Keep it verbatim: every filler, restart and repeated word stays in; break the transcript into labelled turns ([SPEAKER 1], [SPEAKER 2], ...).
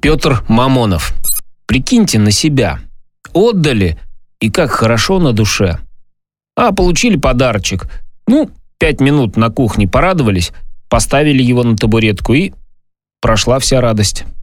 [SPEAKER 1] Петр Мамонов. Прикиньте на себя. Отдали, и как хорошо на душе. А получили подарочек. Ну, пять минут на кухне порадовались, поставили его на табуретку, и прошла вся радость.